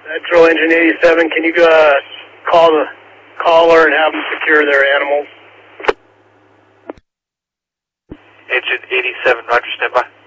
Metro Engine 87, can you call the caller and have them secure their animals? Engine 87, roger, standby.